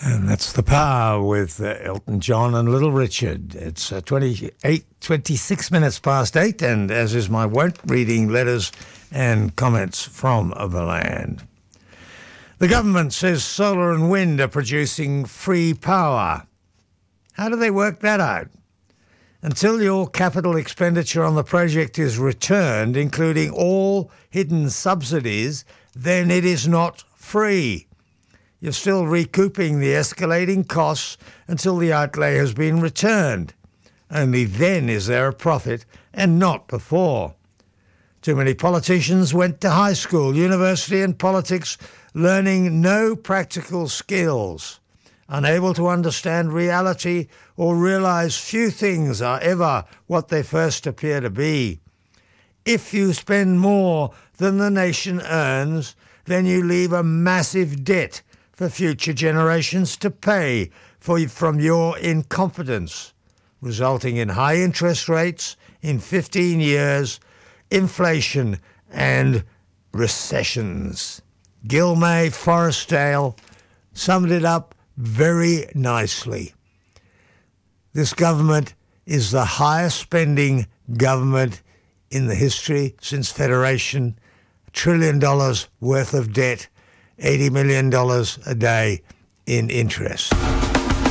And that's The Power with Elton John and Little Richard. It's 26 minutes past 8, and as is my wont, reading letters and comments from the land. The government says solar and wind are producing free power. How do they work that out? Until your capital expenditure on the project is returned, including all hidden subsidies, then it is not free. You're still recouping the escalating costs until the outlay has been returned. Only then is there a profit, and not before. Too many politicians went to high school, university and politics learning no practical skills, unable to understand reality or realise few things are ever what they first appear to be. If you spend more than the nation earns, then you leave a massive debt for future generations to pay from your incompetence, resulting in high interest rates in 15 years, inflation and recessions. Gilmay Forestdale summed it up very nicely. This government is the highest spending government in the history since Federation, $1 trillion worth of debt, $80 million a day in interest.